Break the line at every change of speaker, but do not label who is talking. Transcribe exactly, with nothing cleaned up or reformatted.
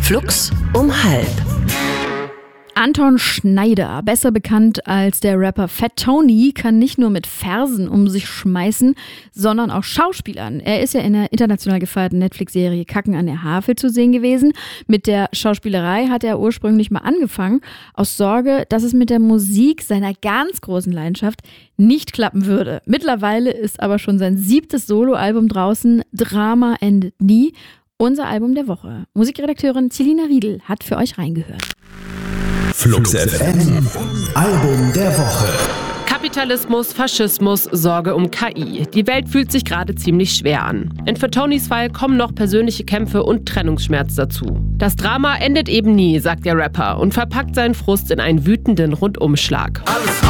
Flux um halb.
Anton Schneider, besser bekannt als der Rapper Fat Tony, kann nicht nur mit Versen um sich schmeißen, sondern auch schauspielern. Er ist ja in der international gefeierten Netflix-Serie Kacken an der Havel zu sehen gewesen. Mit der Schauspielerei hat er ursprünglich mal angefangen, aus Sorge, dass es mit der Musik, seiner ganz großen Leidenschaft, nicht klappen würde. Mittlerweile ist aber schon sein siebtes Soloalbum draußen, Drama endet nie. Unser Album der Woche. Musikredakteurin Celina Riedl hat für euch reingehört.
Flux F M, Album der Woche.
Kapitalismus, Faschismus, Sorge um K I. Die Welt fühlt sich gerade ziemlich schwer an. In Fat Tonys Fall kommen noch persönliche Kämpfe und Trennungsschmerz dazu. Das Drama endet eben nie, sagt der Rapper und verpackt seinen Frust in einen wütenden Rundumschlag.
Alles